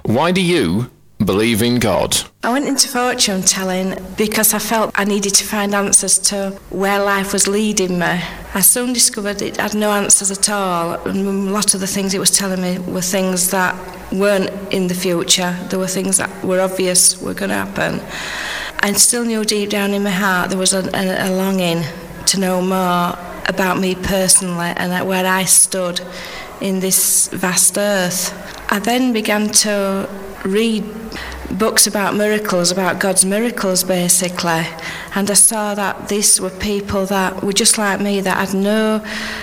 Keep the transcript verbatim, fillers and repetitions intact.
Why do you believe in God? I went into fortune telling because I felt I needed to find answers to where life was leading me. I soon discovered it had no answers at all, and a lot of the things it was telling me were things that weren't in the future. There were things that were obvious were going to happen. I still knew deep down in my heart there was a, a, a longing to know more about me personally and where I stood in this vast earth. I then began to read books about miracles, about God's miracles basically, and I saw that these were people that were just like me, that had no